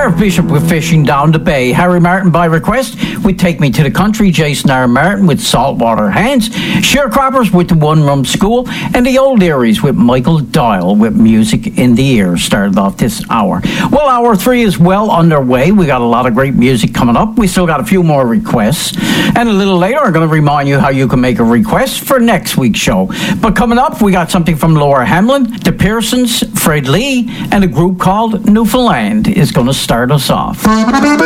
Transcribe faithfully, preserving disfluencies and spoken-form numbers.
Sheriff Bishop with Fishing Down the Bay. Harry Martin by request with Take Me to the Country. Jason R. Martin with Saltwater Hands. Sharecroppers with the One Room School. And the Old Eries with Michael Doyle with Music in the Ear. Started off this hour. Well, hour three is well underway. We got a lot of great music coming up. We still got a few more requests. And a little later, I'm going to remind you how you can make a request for next week's show. But coming up, we got something from Laura Hamlin, the Pearsons, Fred Lee, and a group called Newfoundland is going to start us off.